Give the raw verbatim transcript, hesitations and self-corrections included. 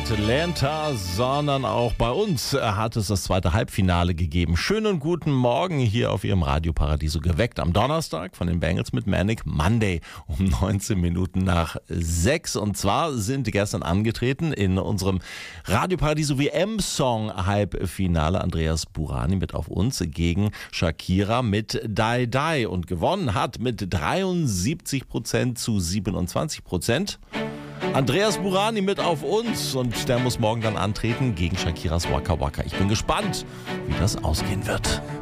Atlanta, sondern auch bei uns hat es das zweite Halbfinale gegeben. Schönen guten Morgen hier auf Ihrem Radio Paradiso, geweckt am Donnerstag von den Bengals mit Manic Monday um neunzehn Minuten nach sechs. Und zwar sind die gestern angetreten in unserem Radio Paradiso W M-Song Halbfinale. Andreas Burani mit Auf uns gegen Shakira mit Die Die. Und gewonnen hat mit dreiundsiebzig Prozent zu siebenundzwanzig Prozent. Andreas Burani mit Auf uns, und der muss morgen dann antreten gegen Shakiras Waka Waka. Ich bin gespannt, wie das ausgehen wird.